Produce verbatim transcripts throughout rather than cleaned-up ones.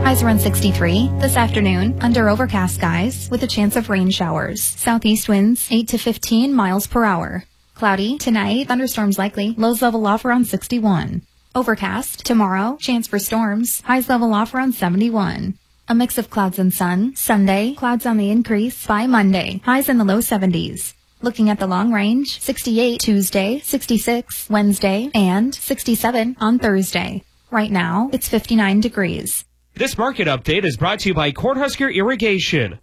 Highs around sixty-three. This afternoon, under overcast skies with a chance of rain showers. Southeast winds eight to fifteen miles per hour. Cloudy tonight, thunderstorms likely. Lows level off around sixty-one. Overcast tomorrow, chance for storms. Highs level off around seventy-one. A mix of clouds and sun. Sunday, clouds on the increase by Monday. Highs in the low seventies. Looking at the long range, sixty-eight Tuesday, sixty-six Wednesday, and sixty-seven on Thursday. Right now, it's fifty-nine degrees. This market update is brought to you by Cornhusker Irrigation.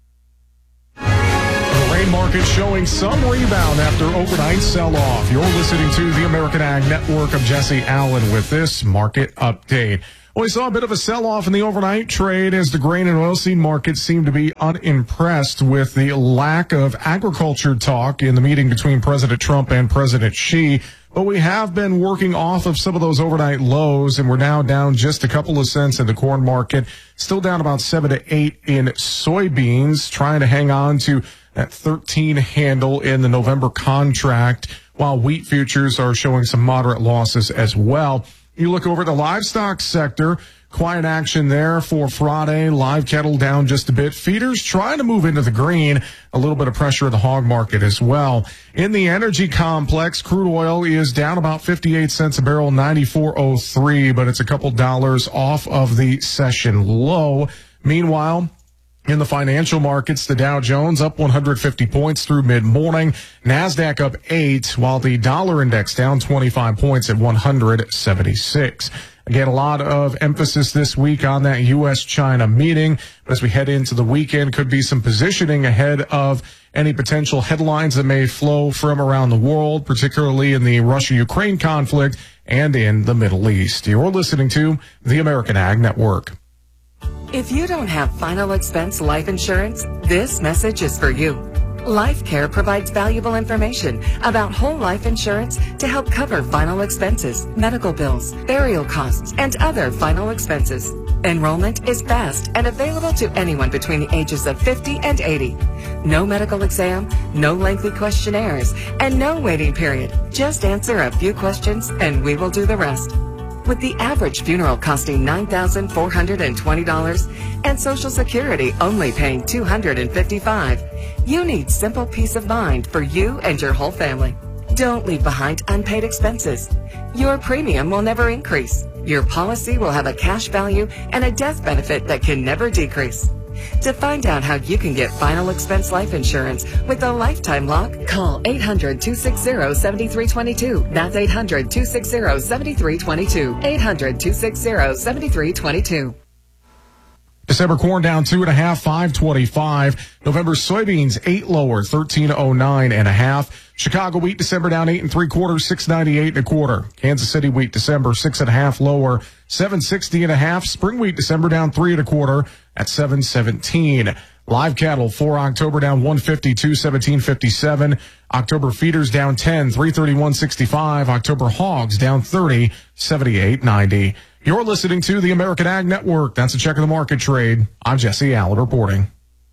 The grain market showing some rebound after overnight sell-off. You're listening to the American Ag Network. of Jesse Allen with this market update. Well, we saw a bit of a sell-off in the overnight trade as the grain and oilseed market seemed to be unimpressed with the lack of agriculture talk in the meeting between President Trump and President Xi. But we have been working off of some of those overnight lows, and we're now down just a couple of cents in the corn market, still down about seven to eight in soybeans, trying to hang on to that thirteen handle in the November contract, while wheat futures are showing some moderate losses as well. You look over at the livestock sector, quiet action there for Friday. Live cattle down just a bit. Feeders trying to move into the green. A little bit of pressure in the hog market as well. In the energy complex, crude oil is down about fifty-eight cents a barrel, ninety-four oh three, but it's a couple dollars off of the session low. Meanwhile, in the financial markets, the Dow Jones up one hundred fifty points through mid-morning. NASDAQ up eight, while the dollar index down twenty-five points at one hundred seventy-six. Again, a lot of emphasis this week on that U S China meeting. But as we head into the weekend, could be some positioning ahead of any potential headlines that may flow from around the world, particularly in the Russia-Ukraine conflict and in the Middle East. You're listening to the American Ag Network. If you don't have final expense life insurance, this message is for you. LifeCare provides valuable information about whole life insurance to help cover final expenses, medical bills, burial costs, and other final expenses. Enrollment is fast and available to anyone between the ages of fifty and eighty. No medical exam, no lengthy questionnaires, and no waiting period. Just answer a few questions and we will do the rest. With the average funeral costing nine thousand four hundred twenty dollars and Social Security only paying two hundred fifty-five dollars, you need simple peace of mind for you and your whole family. Don't leave behind unpaid expenses. Your premium will never increase. Your policy will have a cash value and a death benefit that can never decrease. To find out how you can get final expense life insurance with a lifetime lock, call eight hundred, two six zero, seven three two two. That's eight hundred, two six zero, seven three two two. eight hundred, two six zero, seven three two two. December corn down two and a half, five twenty-five. November soybeans eight lower, thirteen oh nine and a half. Chicago wheat December down eight and three quarters, six ninety-eight and a quarter. Kansas City wheat December six and a half lower, seven sixty and a half. Spring wheat December down three and a quarter at seven seventeen. Live cattle for October down one fifty, two seventeen fifty-seven. October feeders down ten, three thirty-one sixty-five. October hogs down thirty, seventy-eight ninety. You're listening to the American Ag Network. That's a check of the market trade. I'm Jesse Allen reporting.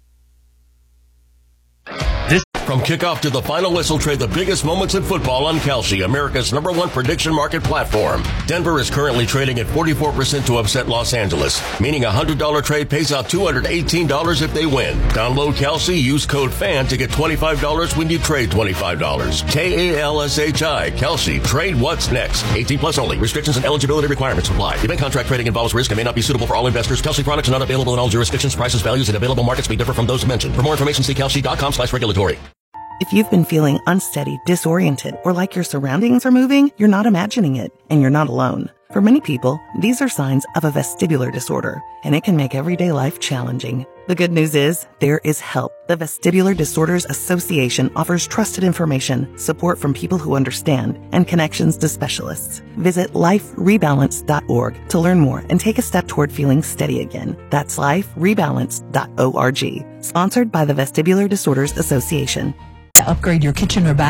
This From kickoff to the final whistle, trade the biggest moments in football on Kalshi, America's number one prediction market platform. Denver is currently trading at forty-four percent to upset Los Angeles, meaning a one hundred dollars trade pays out two hundred eighteen dollars if they win. Download Kalshi, use code FAN to get twenty-five dollars when you trade twenty-five dollars. K A L S H I, Kalshi. Trade what's next. eighteen plus only. Restrictions and eligibility requirements apply. Event contract trading involves risk and may not be suitable for all investors. Kalshi products are not available in all jurisdictions. Prices, values, and available markets may differ from those mentioned. For more information, see kalshi.com slash regulatory. If you've been feeling unsteady, disoriented, or like your surroundings are moving, you're not imagining it, and you're not alone. For many people, these are signs of a vestibular disorder, and it can make everyday life challenging. The good news is, there is help. The Vestibular Disorders Association offers trusted information, support from people who understand, and connections to specialists. Visit life rebalance dot org to learn more and take a step toward feeling steady again. That's life rebalance dot org. Sponsored by the Vestibular Disorders Association. To upgrade your kitchen or bath?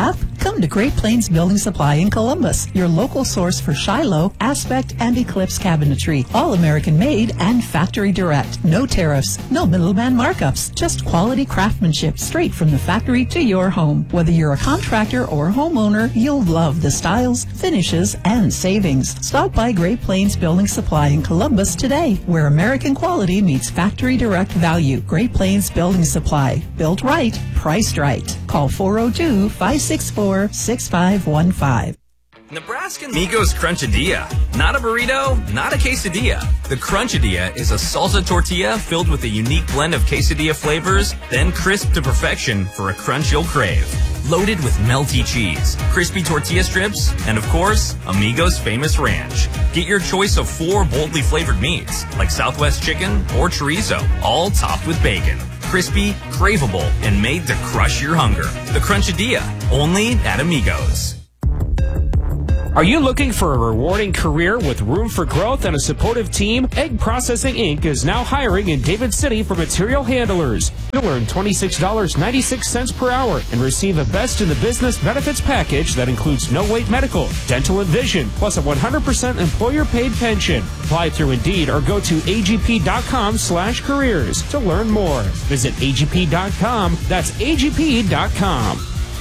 Come to Great Plains Building Supply in Columbus, your local source for Shiloh, Aspect, and Eclipse cabinetry. All American made and factory direct. No tariffs, no middleman markups, just quality craftsmanship straight from the factory to your home. Whether you're a contractor or a homeowner, you'll love the styles, finishes, and savings. Stop by Great Plains Building Supply in Columbus today, where American quality meets factory direct value. Great Plains Building Supply. Built right, priced right. Call four oh two, five six four, six five one five. Nebraska Migos Crunchadilla. Not a burrito, not a quesadilla. The Crunchadilla is a salsa tortilla filled with a unique blend of quesadilla flavors, then crisped to perfection for a crunch you'll crave. Loaded with melty cheese, crispy tortilla strips, and of course, Amigos' famous ranch. Get your choice of four boldly flavored meats, like Southwest chicken or chorizo, all topped with bacon. Crispy, craveable, and made to crush your hunger. The Crunchadilla, only at Amigos. Are you looking for a rewarding career with room for growth and a supportive team? Egg Processing Incorporated is now hiring in David City for material handlers. You'll earn twenty-six dollars and ninety-six cents per hour and receive a best in the business benefits package that includes no-wait medical, dental, and vision, plus a one hundred percent employer-paid pension. Apply through Indeed or go to agp.com slash careers to learn more. Visit A G P dot com. That's A G P dot com.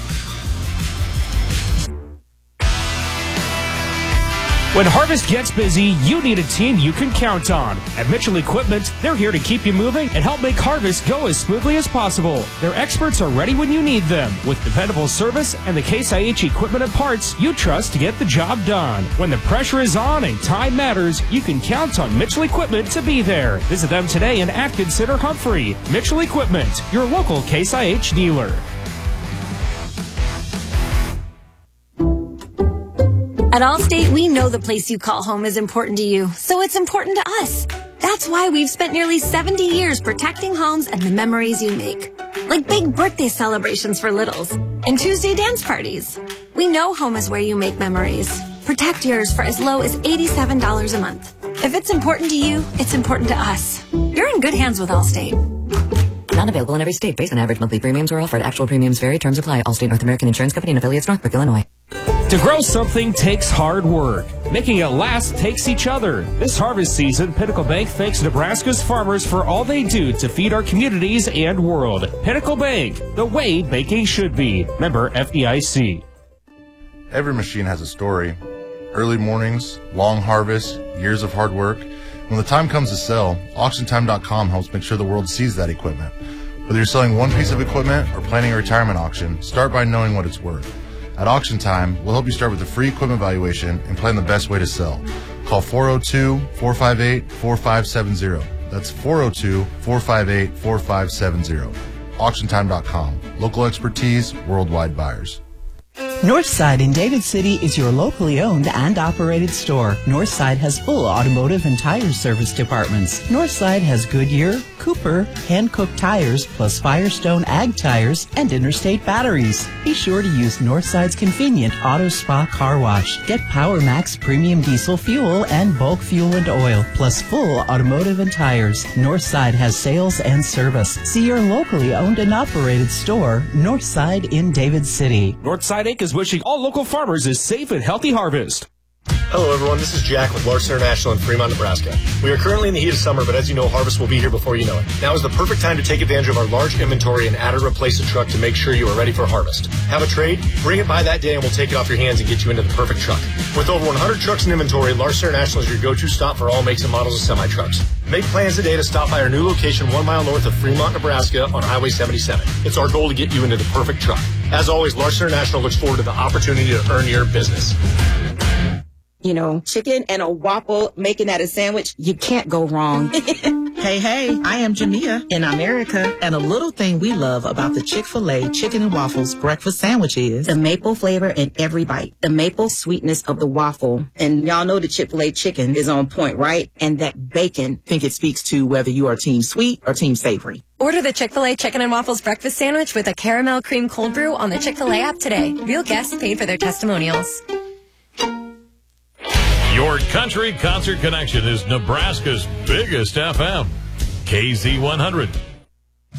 When harvest gets busy, you need a team you can count on. At Mitchell Equipment, they're here to keep you moving and help make harvest go as smoothly as possible. Their experts are ready when you need them, with dependable service and the Case I H equipment and parts you trust to get the job done. When the pressure is on and time matters, you can count on Mitchell Equipment to be there. Visit them today in Atkinson or Humphrey. Mitchell Equipment, your local Case I H dealer. At Allstate, we know the place you call home is important to you, so it's important to us. That's why we've spent nearly seventy years protecting homes and the memories you make. Like big birthday celebrations for littles and Tuesday dance parties. We know home is where you make memories. Protect yours for as low as eighty-seven dollars a month. If it's important to you, it's important to us. You're in good hands with Allstate. Not available in every state. Base and average monthly premiums are offered. Actual premiums vary. Terms apply. Allstate North American Insurance Company and affiliates, Northbrook, Illinois. To grow something takes hard work. Making it last takes each other. This harvest season, Pinnacle Bank thanks Nebraska's farmers for all they do to feed our communities and world. Pinnacle Bank, the way banking should be. Member F D I C. Every machine has a story. Early mornings, long harvests, years of hard work. When the time comes to sell, auction time dot com helps make sure the world sees that equipment. Whether you're selling one piece of equipment or planning a retirement auction, start by knowing what it's worth. At Auction Time, we'll help you start with a free equipment valuation and plan the best way to sell. Call four oh two, four five eight, four five seven zero. That's four oh two, four five eight, four five seven zero. auction time dot com. Local expertise, worldwide buyers. Northside in David City is your locally owned and operated store. Northside has full automotive and tire service departments. Northside has Goodyear, Cooper, hand-cooked tires, plus Firestone Ag tires and Interstate batteries. Be sure to use Northside's convenient Auto Spa car wash. Get Power Max premium diesel fuel and bulk fuel and oil, plus full automotive and tires. Northside has sales and service. See your locally owned and operated store, Northside in David City. Northside Incorporated is wishing all local farmers a safe and healthy harvest. Hello everyone, this is Jack with Larson International in Fremont, Nebraska. We are currently in the heat of summer, but as you know, harvest will be here before you know it. Now is the perfect time to take advantage of our large inventory and add or replace a truck to make sure you are ready for harvest. Have a trade? Bring it by that day and we'll take it off your hands and get you into the perfect truck. With over one hundred trucks in inventory, Larson International is your go-to stop for all makes and models of semi-trucks. Make plans today to stop by our new location one mile north of Fremont, Nebraska on Highway seventy-seven. It's our goal to get you into the perfect truck. As always, Larson International looks forward to the opportunity to earn your business. You know, chicken and a waffle, making that a sandwich, you can't go wrong. Hey, hey, I am Jamia in America, and a little thing we love about the Chick-fil-A Chicken and Waffles breakfast sandwich is the maple flavor in every bite, the maple sweetness of the waffle. And y'all know the Chick-fil-A chicken is on point, right? And that bacon. I think it speaks to whether you are team sweet or team savory. Order the Chick-fil-A Chicken and Waffles breakfast sandwich with a caramel cream cold brew on the Chick-fil-A app today. Real guests paid for their testimonials. Your country concert connection is Nebraska's biggest F M. K Z one hundred.